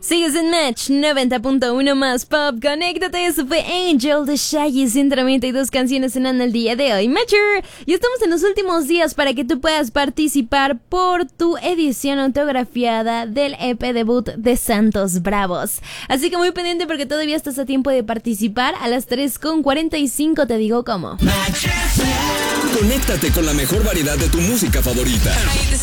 Sigues en Match 90.1 más pop. Conéctate, eso fue Angel de Shaggy. 192 canciones sonando el día de hoy. Matcher, y estamos en los últimos días para que tú puedas participar por tu edición autografiada del EP debut de Santos Bravos. Así que muy pendiente porque todavía estás a tiempo de participar. A las 3:45 te digo cómo. Conéctate con la mejor variedad de tu música favorita.